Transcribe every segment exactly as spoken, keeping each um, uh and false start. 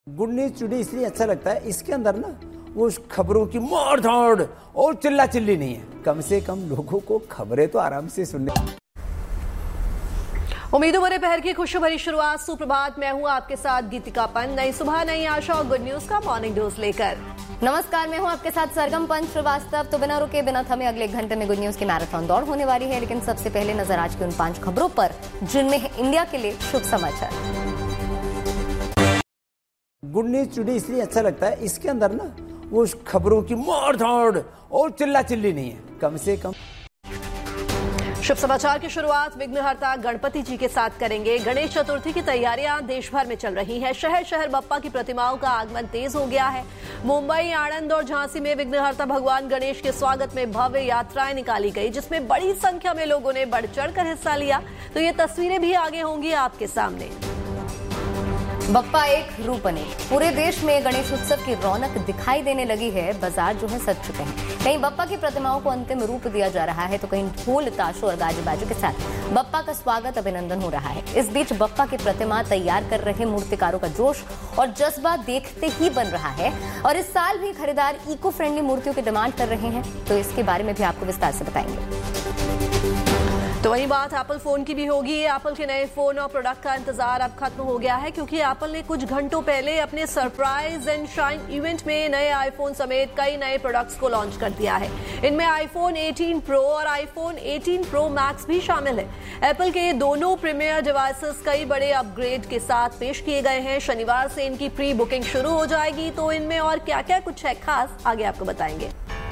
Good news today इसलिए अच्छा लगता है, इसके अंदर ना वो खबरों की मार धाड़ और चिल्ला चिल्ली नहीं है। कम से कम लोगों को खबरें तो आराम से सुनने। उम्मीदों भरे पहर की खुशी भरी शुरुआत। सुप्रभात, मैं हूं आपके साथ गीतिका पंत। नई सुबह, नई आशा और गुड न्यूज का मॉर्निंग डोज लेकर। नमस्कार, मैं हूं आपके साथ सरगम पंत श्रीवास्तव। तो बिना रुके बिना थमे अगले एक घंटे में गुड न्यूज की मैराथन दौड़ होने वाली है, लेकिन सबसे पहले नजर आज की उन पांच खबरों पर जिनमें है इंडिया के लिए शुभ समाचार। गुड न्यूज टुडे इसलिए अच्छा लगता है, इसके अंदर ना वो खबरों की मार धाड़ और चिल्ला चिल्ली नहीं है। कम से कम शुभ समाचार की शुरुआत विघ्नहर्ता गणपति जी के साथ करेंगे। गणेश चतुर्थी की तैयारियां देश भर में चल रही हैं। शहर शहर बप्पा की प्रतिमाओं का आगमन तेज हो गया है। मुंबई, आणंद और झांसी में विघ्नहर्ता भगवान गणेश के स्वागत में भव्य यात्राएं निकाली गई, जिसमें बड़ी संख्या में लोगों ने बढ़ चढ़कर हिस्सा लिया। तो ये तस्वीरें भी आगे होंगी आपके सामने। बप्पा एक रूप अनेक। पूरे देश में गणेश उत्सव की रौनक दिखाई देने लगी है। बाजार जो है सज चुके हैं। कहीं बप्पा की प्रतिमाओं को अंतिम रूप दिया जा रहा है, तो कहीं ढोल ताशों और गाजे बाजे के साथ बप्पा का स्वागत अभिनंदन हो रहा है। इस बीच बप्पा की प्रतिमा तैयार कर रहे मूर्तिकारों का जोश और जज्बा देखते ही बन रहा है। और इस साल भी खरीदार इको फ्रेंडली मूर्तियों की डिमांड कर रहे हैं, तो इसके बारे में भी आपको विस्तार से बताएंगे। तो वही बात एप्पल फोन की भी होगी। एप्पल के नए फोन और प्रोडक्ट का इंतजार अब खत्म हो गया है, क्योंकि एप्पल ने कुछ घंटों पहले अपने सरप्राइज एंड शाइन इवेंट में नए आईफोन समेत कई नए प्रोडक्ट्स को लॉन्च कर दिया है। इनमें आईफोन एटीन प्रो और आईफोन एटीन प्रो मैक्स भी शामिल है। एप्पल के ये दोनों प्रीमियर डिवाइसेस कई बड़े अपग्रेड के साथ पेश किए गए हैं। शनिवार से इनकी प्री बुकिंग शुरू हो जाएगी। तो इनमें और क्या क्या कुछ है खास, आगे आपको बताएंगे।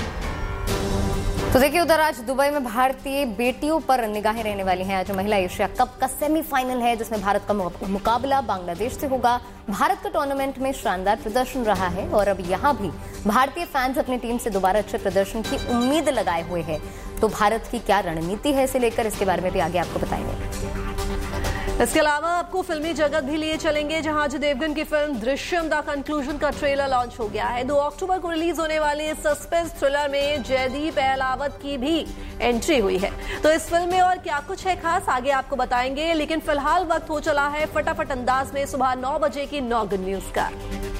तो देखिए, उधर आज दुबई में भारतीय बेटियों पर निगाहें रहने वाली हैं। आज महिला एशिया कप का सेमीफाइनल है, जिसमें भारत का मुकाबला बांग्लादेश से होगा। भारत का टूर्नामेंट में शानदार प्रदर्शन रहा है और अब यहां भी भारतीय फैंस अपनी टीम से दोबारा अच्छे प्रदर्शन की उम्मीद लगाए हुए हैं। तो भारत की क्या रणनीति है इसे लेकर, इसके बारे में भी आगे आपको बताएंगे। इसके अलावा आपको फिल्मी जगत भी लिए चलेंगे, जहां अजय देवगन की फिल्म दृश्यम द कंक्लूजन का ट्रेलर लॉन्च हो गया है। दो अक्टूबर को रिलीज होने वाले इस सस्पेंस थ्रिलर में जयदीप अहलावत की भी एंट्री हुई है। तो इस फिल्म में और क्या कुछ है खास, आगे आपको बताएंगे। लेकिन फिलहाल वक्त हो चला है फटाफट अंदाज में सुबह नौ बजे की नौ गुड न्यूज का।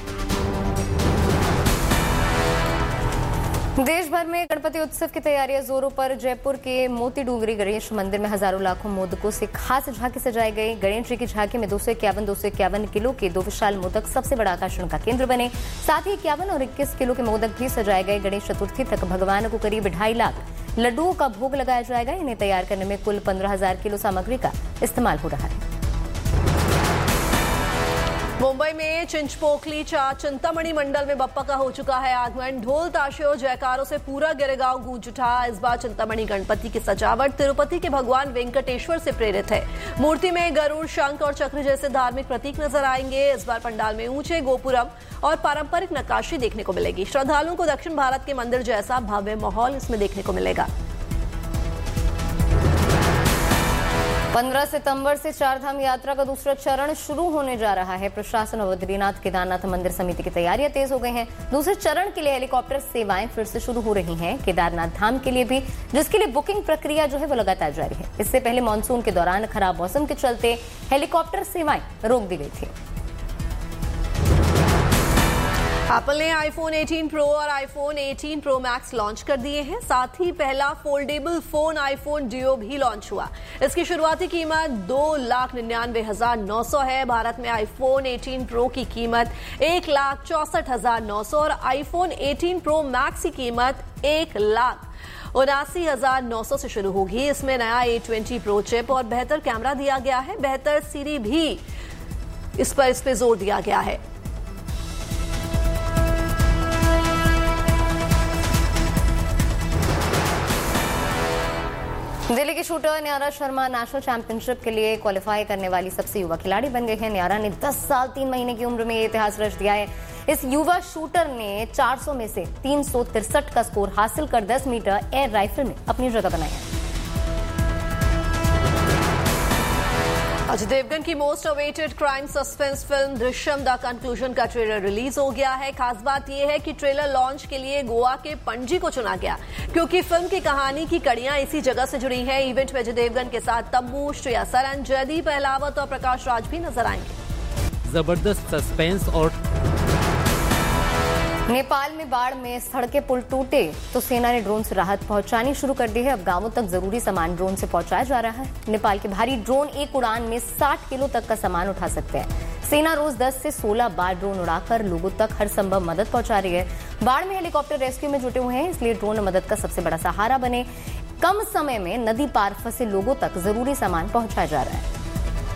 देश भर में गणपति उत्सव की तैयारियां जोरों पर। जयपुर के मोती डूंगरी गणेश मंदिर में हजारों लाखों मोदकों से खास झांकी सजाई गई। गणेश जी की झांकी में दो सौ इक्यावन दो सौ इक्यावन किलो के दो विशाल मोदक सबसे बड़ा आकर्षण का केंद्र बने। साथ ही इक्यावन और इक्कीस किलो के मोदक भी सजाए गए। गणेश चतुर्थी तक भगवान को करीब ढाई लाख लड्डुओं का भोग लगाया जाएगा। इन्हें तैयार करने में कुल पंद्रह हजार किलो सामग्री का इस्तेमाल हो रहा है। मुंबई में चिंचपोकली चिंतामणि मंडल में बप्पा का हो चुका है आगमन। ढोल ताशे और जयकारों से पूरा गिरगांव गूंज उठा। इस बार चिंतामणि गणपति की सजावट तिरुपति के भगवान वेंकटेश्वर से प्रेरित है। मूर्ति में गरुड़, शंख और चक्र जैसे धार्मिक प्रतीक नजर आएंगे। इस बार पंडाल में ऊंचे गोपुरम और पारंपरिक नक्काशी देखने को मिलेगी। श्रद्धालुओं को दक्षिण भारत के मंदिर जैसा भव्य माहौल इसमें देखने को मिलेगा। पंद्रह सितंबर से चारधाम यात्रा का दूसरा चरण शुरू होने जा रहा है। प्रशासन और बद्रीनाथ केदारनाथ मंदिर समिति की तैयारियां तेज हो गई हैं। दूसरे चरण के लिए हेलीकॉप्टर सेवाएं फिर से शुरू हो रही हैं। केदारनाथ धाम के लिए भी, जिसके लिए बुकिंग प्रक्रिया जो है वो लगातार जारी है। इससे पहले मानसून के दौरान खराब मौसम के चलते हेलीकॉप्टर सेवाएं रोक दी गई थी। एप्पल ने आईफोन एटीन प्रो और iPhone eighteen pro max launch कर दिए हैं। साथ ही पहला फोल्डेबल फोन आईफोन ड्यूओ भी लॉन्च हुआ। इसकी शुरुआती कीमत दो लाख निन्यानवे हजार नौ सौ है। भारत में आईफोन एटीन प्रो की कीमत एक लाख चौसठ हजार नौ सौ और आईफोन एटीन प्रो मैक्स की कीमत एक लाख उनासी हजार नौ सौ से शुरू होगी। इसमें नया ए ट्वेंटी प्रो चिप और बेहतर कैमरा दिया गया है। बेहतर सीरी भी इस पर इस पे जोर दिया गया है। दिल्ली की शूटर न्यारा शर्मा नेशनल चैंपियनशिप के लिए क्वालिफाई करने वाली सबसे युवा खिलाड़ी बन गई है। न्यारा ने दस साल तीन महीने की उम्र में ये इतिहास रच दिया है। इस युवा शूटर ने चार सौ में से तीन सौ तिरसठ का स्कोर हासिल कर दस मीटर एयर राइफल में अपनी जगह बनाई है। अजय देवगन की most awaited crime suspense film Drishyam the conclusion का ट्रेलर रिलीज हो गया है। खास बात यह है कि ट्रेलर लॉन्च के लिए गोवा के पणजी को चुना गया, क्योंकि फिल्म की कहानी की कड़ियां इसी जगह से जुड़ी हैं। इवेंट में अजय देवगन के साथ तब्बू, श्रेया सरन, जयदीप अहलावत और प्रकाश राज भी नजर आएंगे। जबरदस्त सस्पेंस और नेपाल में बाढ़ में सड़कें पुल टूटे तो सेना ने ड्रोन से राहत पहुंचानी शुरू कर दी है। अब गांवों तक जरूरी सामान ड्रोन से पहुंचाया जा रहा है। नेपाल के भारी ड्रोन एक उड़ान में साठ किलो तक का सामान उठा सकते हैं। सेना रोज दस से सोलह बार ड्रोन उड़ाकर लोगों तक हर संभव मदद पहुंचा रही है। बाढ़ में हेलीकॉप्टर रेस्क्यू में जुटे हुए हैं, इसलिए ड्रोन मदद का सबसे बड़ा सहारा बने। कम समय में नदी पार फंसे लोगों तक जरूरी सामान पहुंचाया जा रहा है।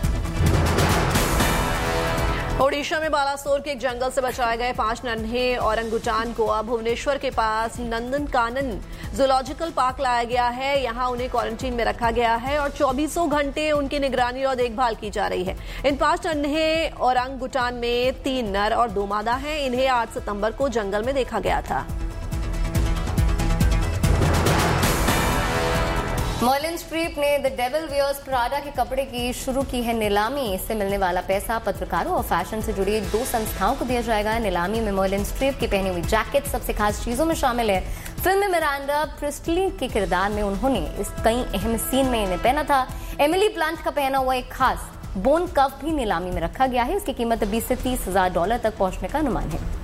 ओडिशा में बालासोर के एक जंगल से बचाए गए पांच नन्हे औरंगुटान को अब भुवनेश्वर के पास नंदनकानन जूलॉजिकल पार्क लाया गया है। यहां उन्हें क्वारंटीन में रखा गया है और चौबीसों घंटे उनकी निगरानी और देखभाल की जा रही है। इन पांच नन्हे औरंगुटान में तीन नर और दो मादा हैं। इन्हें आठ सितंबर को जंगल में देखा गया था। मर्लिन स्ट्रीप ने द डेविल वियर्स प्राडा के कपड़े की शुरू की है नीलामी। इससे मिलने वाला पैसा पत्रकारों और फैशन से जुड़ी दो संस्थाओं को दिया जाएगा। नीलामी में मर्लिन स्ट्रीप की पहनी हुई जैकेट सबसे खास चीजों में शामिल है। फिल्म में मिरांडा प्रिस्टली के किरदार में उन्होंने इस कई अहम सीन में इन्हें पहना था। एमिली ब्लंट का पहना हुआ एक खास बोन कफ भी नीलामी में रखा गया है। इसकी कीमत बीस से तीस हजार डॉलर तक पहुंचने का अनुमान है।